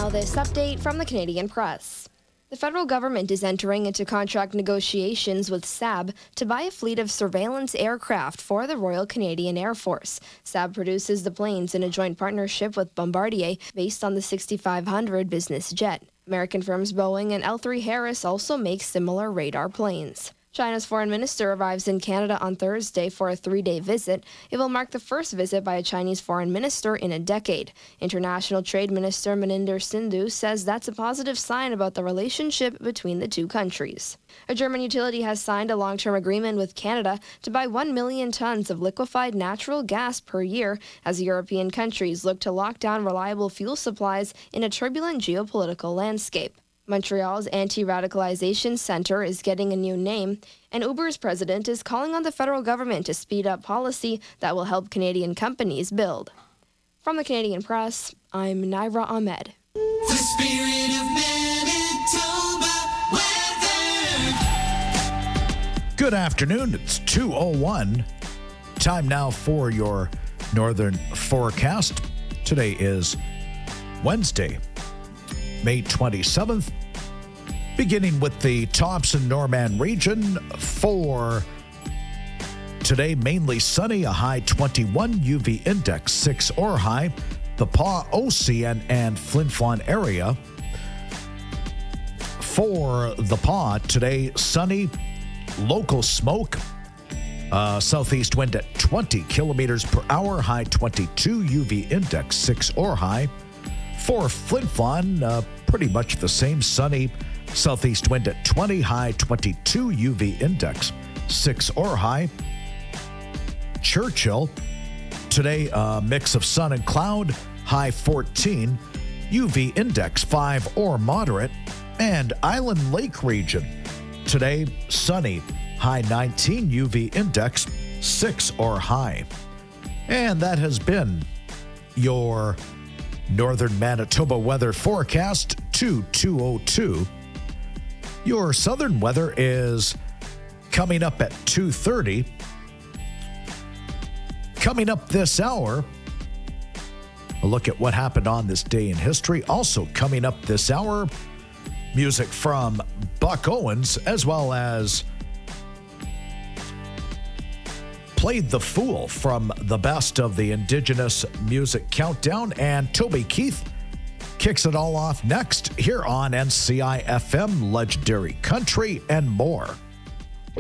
Now this update from the Canadian Press. The federal government is entering into contract negotiations with Saab to buy a fleet of surveillance aircraft for the Royal Canadian Air Force. Saab produces the planes in a joint partnership with Bombardier based on the 6500 business jet. American firms Boeing and L3 Harris also make similar radar planes. China's foreign minister arrives in Canada on Thursday for a 3-day visit. It will mark the first visit by a Chinese foreign minister in a decade. International Trade Minister Maninder Sindhu says that's a positive sign about the relationship between the two countries. A German utility has signed a long-term agreement with Canada to buy 1 million tons of liquefied natural gas per year as European countries look to lock down reliable fuel supplies in a turbulent geopolitical landscape. Montreal's Anti-Radicalization Centre is getting a new name, and Uber's president is calling on the federal government to speed up policy that will help Canadian companies build. From the Canadian Press, I'm Naira Ahmed. The spirit of Manitoba weather. Good afternoon. It's 2:01. Time now for your northern forecast. Today is Wednesday, May 27th. Beginning with the Thompson-Norman region for today, mainly sunny, a high 21, UV index 6 or high. The Pas, Ocean, and Flin Flon area. For the Pas, today, sunny, local smoke, southeast wind at 20 kilometers per hour, high 22, UV index 6 or high. For Flin Flon, pretty much the same, sunny, southeast wind at 20, high 22, UV index 6 or high. Churchill, today a mix of sun and cloud, high 14, UV index 5 or moderate. And Island Lake region, today sunny, high 19, UV index 6 or high. And that has been your Northern Manitoba weather forecast 2:02. Your southern weather is coming up at 2:30. Coming up this hour, a look at what happened on this day in history. Also coming up this hour, music from Buck Owens, as well as Played the Fool from the best of the Indigenous Music Countdown. And Toby Keith kicks it all off next here on NCI FM, Legendary Country, and more.